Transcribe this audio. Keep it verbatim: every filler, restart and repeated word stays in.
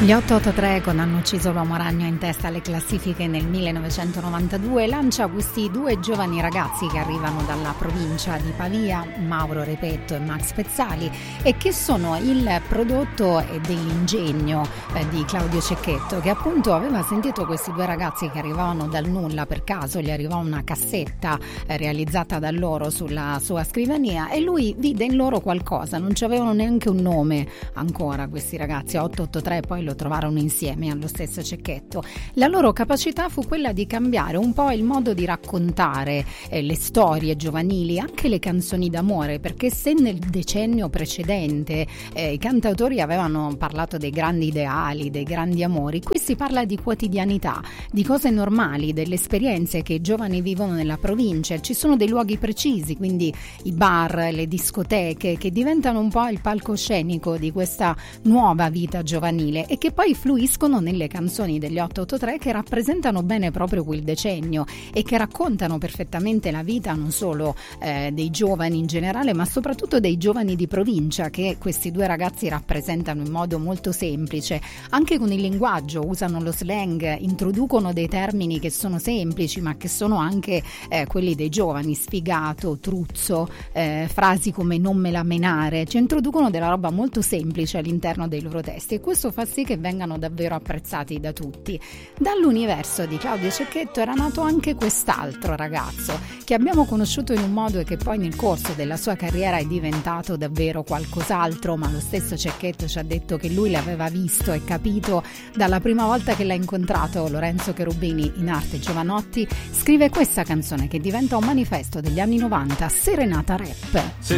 Gli otto otto tre, con Hanno ucciso l'uomo ragno in testa alle classifiche nel millenovecentonovantadue, lancia questi due giovani ragazzi che arrivano dalla provincia di Pavia, Mauro Repetto e Max Pezzali, e che sono il prodotto dell'ingegno eh, di Claudio Cecchetto, che appunto aveva sentito questi due ragazzi che arrivavano dal nulla, per caso gli arrivava una cassetta eh, realizzata da loro sulla sua scrivania, e lui vide in loro qualcosa. Non ci avevano neanche un nome ancora questi ragazzi, otto otto tre, poi lo trovarono insieme allo stesso Cecchetto. La loro capacità fu quella di cambiare un po' il modo di raccontare eh, le storie giovanili, anche le canzoni d'amore, perché se nel decennio precedente eh, i cantautori avevano parlato dei grandi ideali, dei grandi amori, qui si parla di quotidianità, di cose normali, delle esperienze che i giovani vivono nella provincia. Ci sono dei luoghi precisi, quindi i bar, le discoteche, che diventano un po' il palcoscenico di questa nuova vita giovanile e che poi fluiscono nelle canzoni degli otto otto tre, che rappresentano bene proprio quel decennio e che raccontano perfettamente la vita non solo eh, dei giovani in generale, ma soprattutto dei giovani di provincia, che questi due ragazzi rappresentano in modo molto semplice, anche con il linguaggio, usano lo slang, introducono dei termini che sono semplici ma che sono anche eh, quelli dei giovani: sfigato, truzzo, eh, frasi come non me la menare, ci introducono della roba molto semplice all'interno dei loro testi, e questo fa sì che vengano davvero apprezzati da tutti. Dall'universo di Claudio Cecchetto era nato anche quest'altro ragazzo che abbiamo conosciuto in un modo e che poi nel corso della sua carriera è diventato davvero qualcos'altro, ma lo stesso Cecchetto ci ha detto che lui l'aveva visto e capito dalla prima volta che l'ha incontrato. Lorenzo Cherubini, in arte Giovanotti, scrive questa canzone che diventa un manifesto degli anni novanta, Serenata Rap.